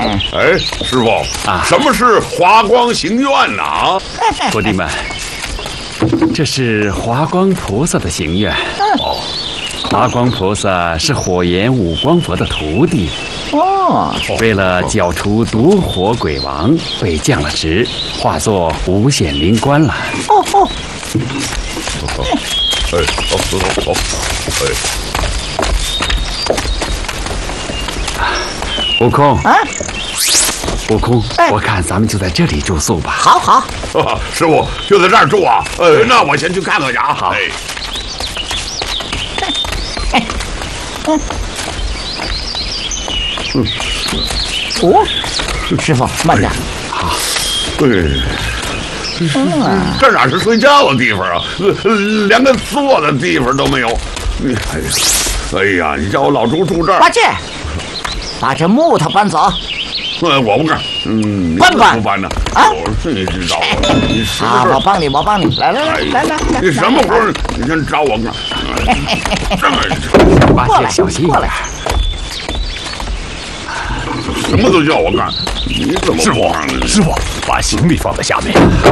哎，师傅啊， 什么是华光行愿呢？ 徒弟们，这是华光菩萨的行愿。哦，华光菩萨是火焰五光佛的徒弟。 哦， 为了剿除毒火鬼王，被降了职，化作无显灵官了。 哎， 悟空啊， 悟空， 哎我看咱们就在这里住宿吧。 好好， 师傅就在这儿住啊？那我先去看看去啊。好。 哦，师傅慢点。 这哪是睡觉的地方啊？连个坐的地方都没有。哎呀，你叫我老朱住这儿？ 八戒，把这木头搬走。 我不干。你搬不搬不搬呢？ 啊我是你知道你什么啊， 事儿？ 我帮你，我帮你。来， 你什么活儿？你先找我干。这么八戒过来，过来小心一点。。 什么都叫我干，你怎么不干呢？ 师傅，把行李放在下面。